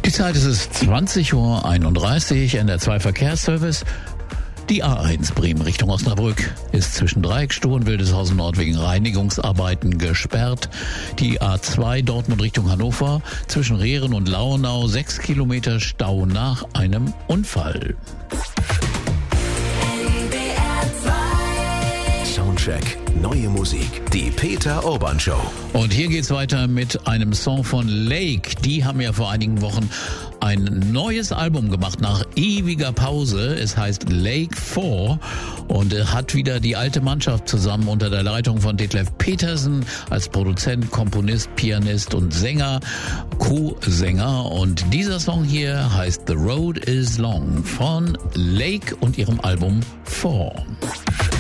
Die Zeit ist es 20:31 Uhr, NDR2 Verkehrsservice. Die A1 Bremen Richtung Osnabrück ist zwischen Dreieckstuhl und Wildeshausen Nord wegen Reinigungsarbeiten gesperrt. Die A2 Dortmund Richtung Hannover zwischen Rehren und Lauenau 6 Kilometer Stau nach einem Unfall. Soundcheck. Neue Musik. Die Peter Urban Show. Und hier geht's weiter mit einem Song von Lake. Die haben ja vor einigen Wochen ein neues Album gemacht nach ewiger Pause. Es heißt Lake 4 und hat wieder die alte Mannschaft zusammen unter der Leitung von Detlef Petersen als Produzent, Komponist, Pianist und Sänger, Co-Sänger. Und dieser Song hier heißt The Road is Long von Lake und ihrem Album 4.